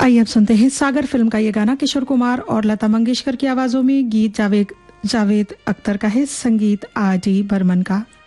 आइए अब सुनते हैं सागर फिल्म का ये गाना। किशोर कुमार और लता मंगेशकर की आवाजों में, गीत जावेद अख्तर का है, संगीत आर डी बर्मन का।